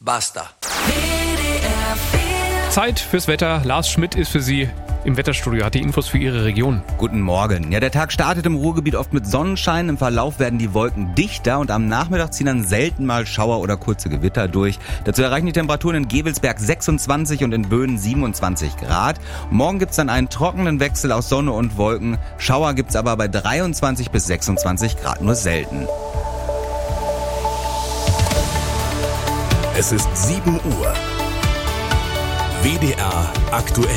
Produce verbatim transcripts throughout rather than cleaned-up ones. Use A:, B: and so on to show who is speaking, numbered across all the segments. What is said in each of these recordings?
A: Basta.
B: Zeit fürs Wetter. Lars Schmidt ist für Sie im Wetterstudio, hat die Infos für Ihre Region.
C: Guten Morgen. Ja, der Tag startet im Ruhrgebiet oft mit Sonnenschein. Im Verlauf werden die Wolken dichter und am Nachmittag ziehen dann selten mal Schauer oder kurze Gewitter durch. Dazu erreichen die Temperaturen in Gevelsberg sechsundzwanzig und in Böden siebenundzwanzig Grad. Morgen gibt's dann einen trockenen Wechsel aus Sonne und Wolken. Schauer gibt's aber bei dreiundzwanzig bis sechsundzwanzig Grad nur selten.
D: Es ist sieben Uhr. W D R aktuell.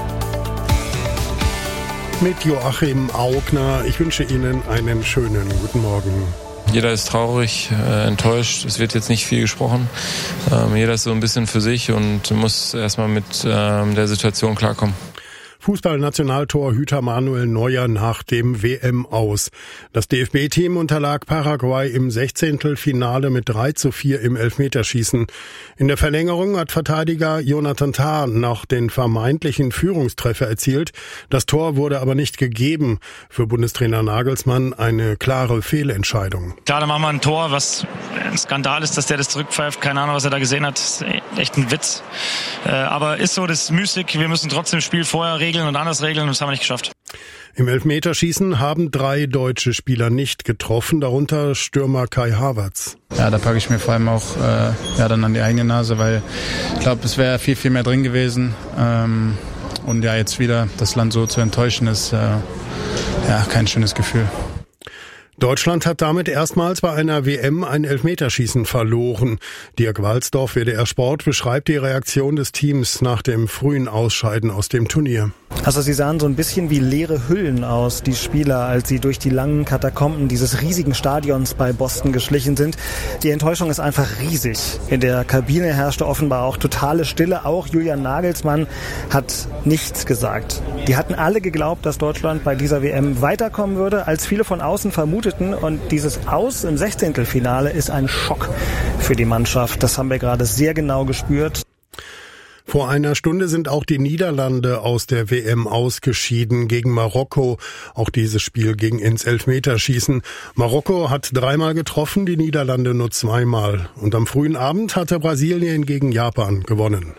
E: Mit Joachim Augner. Ich wünsche Ihnen einen schönen guten Morgen.
F: Jeder ist traurig, äh, enttäuscht. Es wird jetzt nicht viel gesprochen. Ähm, jeder ist so ein bisschen für sich und muss erstmal mit ähm, der Situation klarkommen.
E: Fußballnationaltorhüter Manuel Neuer nach dem W M-Aus. Das D F B-Team unterlag Paraguay im Sechzehntelfinale mit drei zu vier im Elfmeterschießen. In der Verlängerung hat Verteidiger Jonathan Tah noch den vermeintlichen Führungstreffer erzielt. Das Tor wurde aber nicht gegeben. Für Bundestrainer Nagelsmann eine klare Fehlentscheidung.
G: Klar, da machen wir ein Tor, was ein Skandal ist, dass der das zurückpfeift. Keine Ahnung, was er da gesehen hat. Das ist echt ein Witz. Aber ist so, das ist Mystik. Wir müssen trotzdem das Spiel vorher regeln und anders regeln, und das haben wir nicht geschafft.
E: Im Elfmeterschießen haben drei deutsche Spieler nicht getroffen, darunter Stürmer Kai Havertz.
H: Ja, da packe ich mir vor allem auch äh, ja, dann an die eigene Nase, weil ich glaube, es wäre viel, viel mehr drin gewesen. Ähm, und ja, jetzt wieder das Land so zu enttäuschen, ist äh, ja kein schönes Gefühl.
E: Deutschland hat damit erstmals bei einer W M ein Elfmeterschießen verloren. Dirk Walsdorf, W D R Sport, beschreibt die Reaktion des Teams nach dem frühen Ausscheiden aus dem Turnier.
I: Also sie sahen so ein bisschen wie leere Hüllen aus, die Spieler, als sie durch die langen Katakomben dieses riesigen Stadions bei Boston geschlichen sind. Die Enttäuschung ist einfach riesig. In der Kabine herrschte offenbar auch totale Stille. Auch Julian Nagelsmann hat nichts gesagt. Die hatten alle geglaubt, dass Deutschland bei dieser W M weiterkommen würde, als viele von außen vermuteten. Und dieses Aus im Sechzehntelfinale ist ein Schock für die Mannschaft. Das haben wir gerade sehr genau gespürt.
E: Vor einer Stunde sind auch die Niederlande aus der W M ausgeschieden gegen Marokko. Auch dieses Spiel ging ins Elfmeterschießen. Marokko hat dreimal getroffen, die Niederlande nur zweimal. Und am frühen Abend hatte Brasilien gegen Japan gewonnen.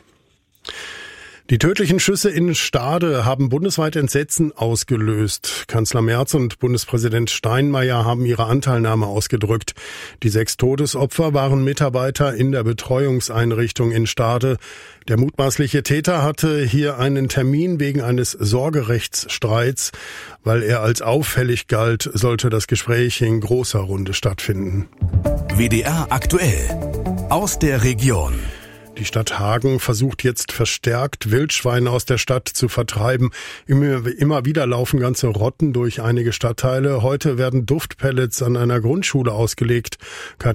E: Die tödlichen Schüsse in Stade haben bundesweit Entsetzen ausgelöst. Kanzler Merz und Bundespräsident Steinmeier haben ihre Anteilnahme ausgedrückt. Die sechs Todesopfer waren Mitarbeiter in der Betreuungseinrichtung in Stade. Der mutmaßliche Täter hatte hier einen Termin wegen eines Sorgerechtsstreits. Weil er als auffällig galt, sollte das Gespräch in großer Runde stattfinden.
D: W D R aktuell. Aus der Region.
E: Die Stadt Hagen versucht jetzt verstärkt, Wildschweine aus der Stadt zu vertreiben. Immer, immer wieder laufen ganze Rotten durch einige Stadtteile. Heute werden Duftpellets an einer Grundschule ausgelegt.